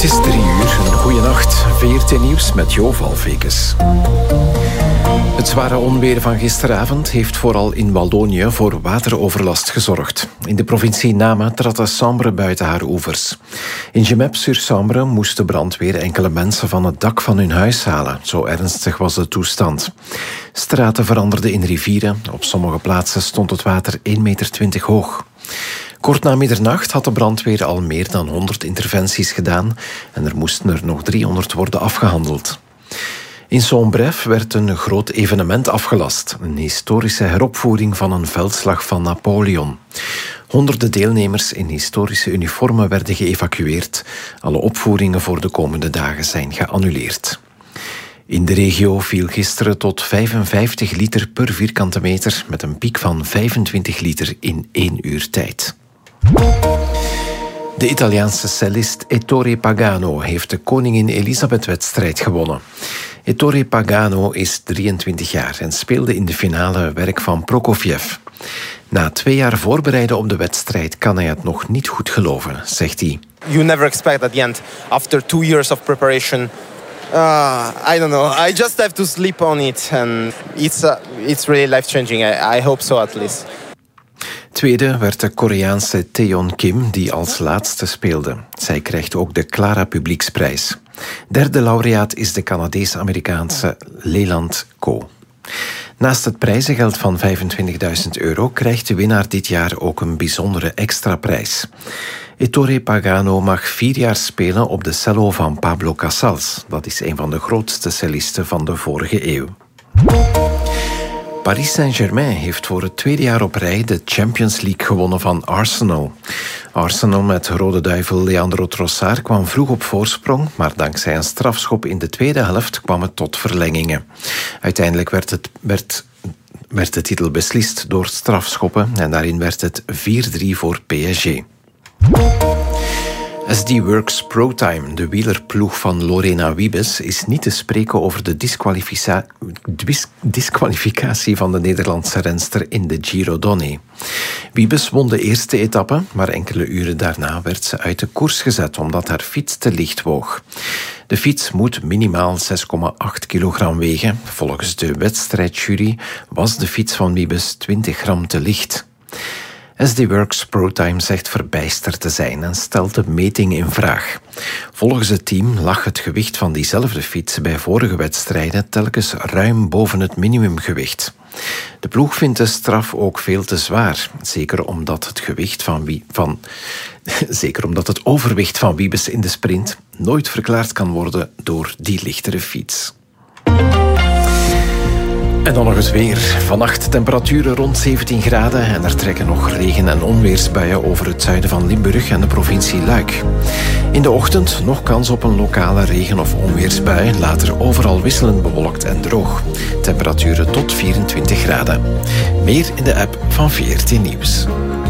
Het is 3 uur. Een goeie nacht. VRT Nieuws met Jo Valfekes. Het zware onweer van gisteravond heeft vooral in Wallonië voor wateroverlast gezorgd. In de provincie Nama trad de Sambre buiten haar oevers. In Gemep-sur-Sambre moest de brandweer enkele mensen van het dak van hun huis halen. Zo ernstig was de toestand. Straten veranderden in rivieren. Op sommige plaatsen stond het water 1,20 meter hoog. Kort na middernacht had de brandweer al meer dan 100 interventies gedaan en er moesten er nog 300 worden afgehandeld. In Saint-Bref werd een groot evenement afgelast. Een historische heropvoering van een veldslag van Napoleon. Honderden deelnemers in historische uniformen werden geëvacueerd. Alle opvoeringen voor de komende dagen zijn geannuleerd. In de regio viel gisteren tot 55 liter per vierkante meter, met een piek van 25 liter in 1 uur tijd. De Italiaanse cellist Ettore Pagano heeft de Koningin Elisabeth-wedstrijd gewonnen. Ettore Pagano is 23 jaar en speelde in de finale werk van Prokofjev. Na 2 jaar voorbereiden op de wedstrijd kan hij het nog niet goed geloven, zegt hij. You never expect at the end, after 2 years of preparation, I don't know. I just have to sleep on it, and it's really life-changing. I hope so at least. Tweede werd de Koreaanse Taeyeon Kim, die als laatste speelde. Zij krijgt ook de Clara Publieksprijs. Derde laureaat is de Canadees-Amerikaanse Leland Ko. Naast het prijzengeld van €25.000 krijgt de winnaar dit jaar ook een bijzondere extra prijs. Ettore Pagano mag 4 jaar spelen op de cello van Pablo Casals. Dat is een van de grootste cellisten van de vorige eeuw. Paris Saint-Germain heeft voor het 2e jaar op rij de Champions League gewonnen van Arsenal. Arsenal met rode duivel Leandro Trossard kwam vroeg op voorsprong, maar dankzij een strafschop in de tweede helft kwam het tot verlengingen. Uiteindelijk werd de titel beslist door strafschoppen en daarin werd het 4-3 voor PSG. SD Worx ProTime, de wielerploeg van Lorena Wiebes, is niet te spreken over de disqualificatie van de Nederlandse renster in de Giro Donne. Wiebes won de eerste etappe, maar enkele uren daarna werd ze uit de koers gezet omdat haar fiets te licht woog. De fiets moet minimaal 6,8 kilogram wegen. Volgens de wedstrijdjury was de fiets van Wiebes 20 gram te licht. SD Worx ProTime zegt verbijsterd te zijn en stelt de meting in vraag. Volgens het team lag het gewicht van diezelfde fiets bij vorige wedstrijden telkens ruim boven het minimumgewicht. De ploeg vindt de straf ook veel te zwaar, zeker omdat het overwicht van Wiebes in de sprint nooit verklaard kan worden door die lichtere fiets. En dan nog het weer. Vannacht temperaturen rond 17 graden en er trekken nog regen- en onweersbuien over het zuiden van Limburg en de provincie Luik. In de ochtend nog kans op een lokale regen- of onweersbui, later overal wisselend bewolkt en droog. Temperaturen tot 24 graden. Meer in de app van VRT Nieuws.